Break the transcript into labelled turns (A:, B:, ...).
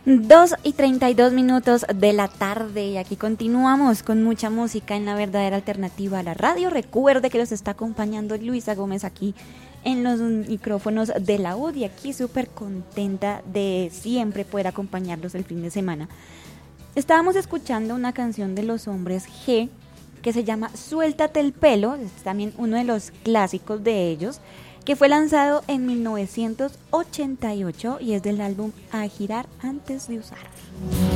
A: 2:32 de la tarde y aquí continuamos con mucha música en la verdadera alternativa a la radio. Recuerde que los está acompañando Luisa Gómez aquí en los micrófonos de la UD y aquí súper contenta de siempre poder acompañarlos el fin de semana. Estábamos escuchando una canción de Los Hombres G que se llama Suéltate el pelo, es también uno de los clásicos de ellos, que fue lanzado en 1988 y es del álbum A girar antes de usar.